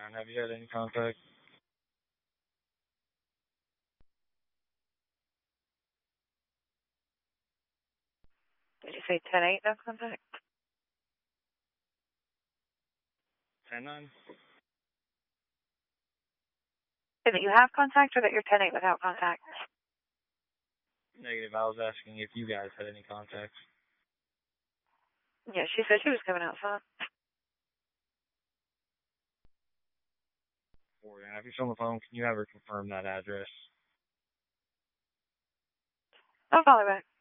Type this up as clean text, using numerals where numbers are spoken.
And have you had any contact? Did you say 10-8, no contact? 10-9? That you have contact or that you're 10-8 without contact? Negative. I was asking if you guys had any contacts. Yeah, she said she was coming outside. And if you're on the phone, can you have her confirm that address? I'll call her back.